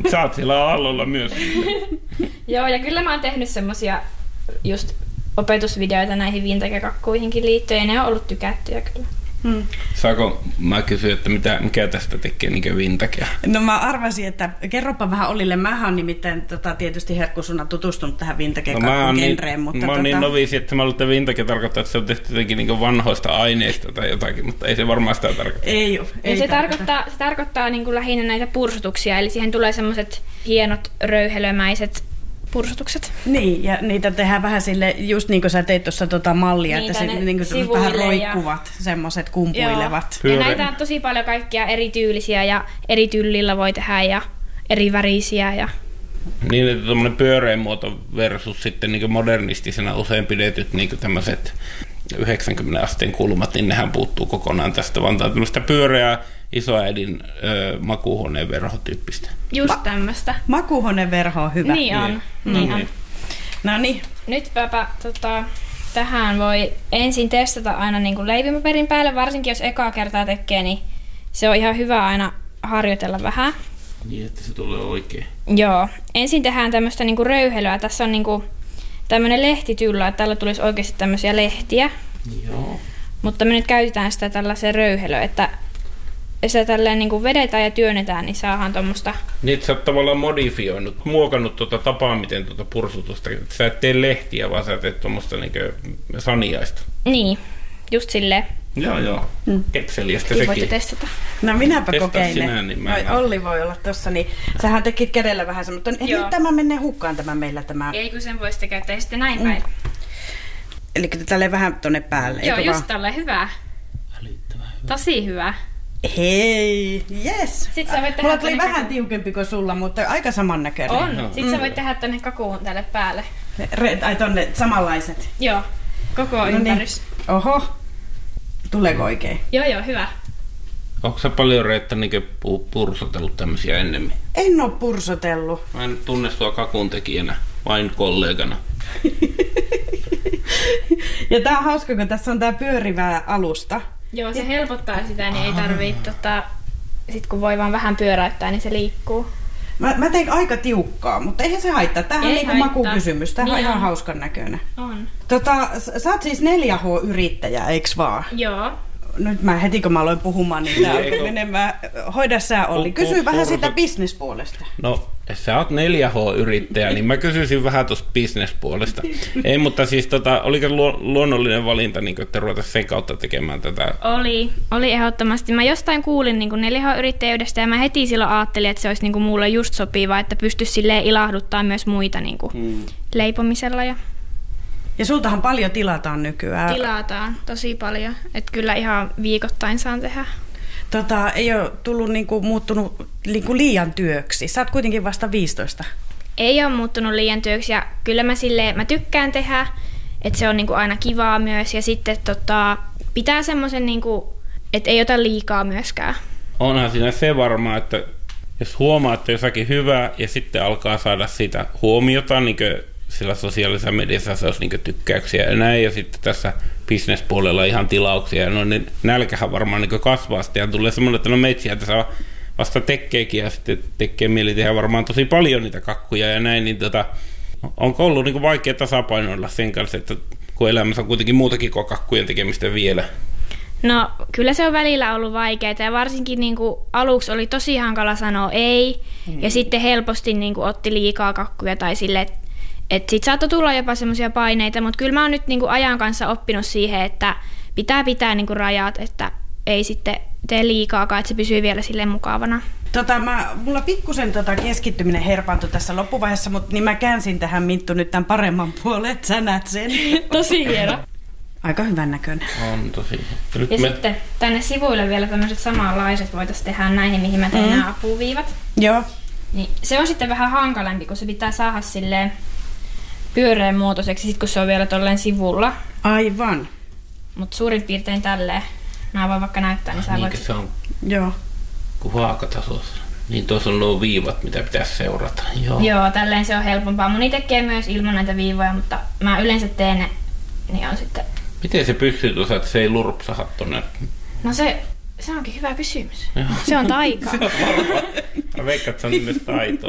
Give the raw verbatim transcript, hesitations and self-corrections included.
Sä oot siellä aallolla myös. Joo, ja kyllä mä oon tehnyt semmosia just opetusvideoita näihin vintage-kakkuihinkin liittyen, ja ne on ollut tykättyjä kyllä. Hmm. Saako mä kysyä, että mitä, mikä tästä tekee niin vintagea? No mä arvasin, että kerropa vähän Olille. Mä oon nimittäin tota, tietysti herkkusuna tutustunut tähän vintage-kakkugenreen. No, mutta mä oon tota... niin noviisi, että mä luulen, että vintage tarkoittaa, että se on tehty jotenkin niin vanhoista aineista tai jotakin, mutta ei se varmaan sitä tarkoita. Ei, ei se, tarkoita. tarkoittaa, se tarkoittaa niin kuin lähinnä näitä pursutuksia, eli siihen tulee semmoiset hienot röyhelömäiset pursutukset. Niin, ja niitä tehdään vähän sille, just niin kuin sä teit tuossa tota mallia, niin, että se niin kuin vähän roikkuvat, ja... semmoiset kumpuilevat. Ja näitä on tosi paljon kaikkia erityylisiä ja eri tyylillä voi tehdä ja eri värisiä. Ja... Niin, että tuommoinen pyöreä muoto versus sitten niin modernistisena usein pidetyt niin tämmöiset yhdeksänkymmentä asteen kulmat, niin nehän puuttuu kokonaan tästä, vaan tämä tämmöistä pyöreää isoäidin ö, makuuhuoneen verhotyyppistä. Just Ma- tämmöistä. Makuuhuoneen verho on hyvä. Niin on. Niin. Niin No on. niin. No niin. Nytpäpä tota, tähän voi ensin testata aina niin kuin leipimäperin päälle, varsinkin jos ekaa kertaa tekee, niin se on ihan hyvä aina harjoitella vähän. Niin, että se tulee oikein. Joo. Ensin tehdään tämmöistä niin kuin röyhelöä. Tässä on niin kuin tämmöinen lehtityllä, että tällä tulisi oikeasti tämmöisiä lehtiä. Joo. Mutta me nyt käytetään sitä tällaiseen röyhelöön, että sitä tälleen niin kuin vedetään ja työnnetään, niin saadaan tuommoista... Niin, että sä oot tavallaan modifioinut, muokannut tuota tapaa, miten tuota pursutusta. Sä et tee lehtiä, vaan sä teet tuommoista niinku saniaista. Niin, just silleen. Joo, joo. Mm. Kekseliästä Niin voitte sekin. testata. No minäpä Testaa kokeilen. sinä, niin mä Oi, en- Olli voi olla tossa, niin sähän tekit kädellä vähän semmoista. Joo. Nyt tämä menee hukkaan tämä meillä tämä. Ei kun sen voi sitten käyttää ja sitten näin päin. Eli tälleen vähän tonne päälle. Joo, eikö just vaan? tälleen hyvä. Älyttömän hyvä. Tosi hyvä. Hei, yes. Sitten sä voit tehdä Mulla tuli tänne vähän kakuun. tiukempi kuin sulla, mutta aika samannäköinen. On. Joo. Sitten sä voit tehdä tänne kakuun tälle päälle. Re- ai tonne samanlaiset. Joo. Koko No niin. ympärys. Oho. Tuleeko oikein? Joo, joo, hyvä. Onko sä paljon, Reetta, niin pu- pursotellut tämmöisiä ennemmin? En oo pursotellut. Mä en tunne sua kakun tekijänä, vain kollegana. Ja tää on hauska, kun tässä on tää pyörivä alusta. Joo, se helpottaa sitä, niin ei tarvii tota... Sit kun voi vaan vähän pyöräyttää, niin se liikkuu. Mä, mä tein aika tiukkaa, mutta eihän se haittaa. Tämähän on Ei niinku haittaa. makukysymys. Tämähän Niin on ihan on. hauskan näköinen. On. Tota, s- sä oot siis neljä H-yrittäjä, eiks vaan? Joo. Nyt mä heti kun mä aloin puhumaan, niin tää Eikö? alkoi menemään. Hoida sä, Olli. Pu- Kysy pu- vähän pursut- siitä bisnespuolesta. No, jos sä oot neljä H-yrittäjä, niin mä kysyisin vähän tuosta bisnespuolesta. Ei, mutta siis tota, oliko luo- luonnollinen valinta, niin kun, että ruveta sen kautta tekemään tätä? Oli, oli ehdottomasti. Mä jostain kuulin niin neljä H-yrittäjyydestä ja mä heti silloin ajattelin, että se olisi niin kuin mulle just sopiva, että pystyisi silleen ilahduttaa myös muita niin kuin Hmm. leipomisella ja Ja sultahan paljon tilataan nykyään. tilataan tosi paljon. Että kyllä ihan viikoittain saan tehdä. Tota, ei ole tullut niinku, muuttunut niinku liian työksi. Sä oot kuitenkin vasta viisitoista. Ei ole muuttunut liian työksi ja kyllä mä silleen, mä tykkään tehdä, että se on niinku aina kivaa myös ja sitten tota, pitää semmoisen, niinku, että ei ota liikaa myöskään. Onhan siinä se varmaa, että jos huomaa, että jotakin hyvää ja sitten alkaa saada siitä huomiota, niin kuin sillä sosiaalisessa mediassa se olisi niin tykkäyksiä ja näin, ja sitten tässä bisnespuolella ihan tilauksia, ja no, niin nälkähän varmaan niin kasvaa sitten, ja tulee semmoinen, että no metsiä tässä vasta tekeekin, ja sitten tekee mieli tehdä varmaan tosi paljon niitä kakkuja ja näin, niin tota, onko ollut niin vaikea tasapainoilla sen kanssa, että kun elämässä on kuitenkin muutakin kuin kakkujen tekemistä vielä? No kyllä se on välillä ollut vaikeaa ja varsinkin niin kuin aluksi oli tosi hankala sanoa ei mm. ja sitten helposti niin kuin otti liikaa kakkuja tai sille, että et sit saattoi tulla jopa semmoisia paineita, mutta kyllä mä oon nyt niin kuin ajan kanssa oppinut siihen, että pitää pitää niin kuin rajat, että ei sitten tee liikaakaan, että se pysyy vielä silleen mukavana. Tota, mä, mulla pikkusen tota keskittyminen herpaantui tässä loppuvaiheessa, mutta niin mä käänsin tähän Minttu nyt tämän paremman puolen, että sä näet sen. Tosi hieno. Aika hyvän näköinen. On tosi. Nyt Ja me... sitten tänne sivuille vielä tämmöiset samanlaiset voitaisiin tehdä näihin, mihin mä tein mm. nämä apuviivat. Joo. Niin se on sitten vähän hankalampi, kun se pitää saada silleen pyöreän muotoiseksi, sit kun se on vielä tolleen sivulla. Aivan. Mutta suurin piirtein tälleen. Mä voin vaikka näyttää, niin sä Niinkö voit... se on Joo. kuin vaakatasossa? Niin tuossa on nuo viivat, mitä pitäisi seurata. Joo. Joo, tälleen se on helpompaa. Moni tekee myös ilman näitä viivoja, mutta mä yleensä teen ne, niin on sitten... Miten se pystyy tuossa, että se ei lurpsaha tonne? No se, se onkin hyvä kysymys. Joo. Se on taika. Mä veikkaan, että se on myös taitoa.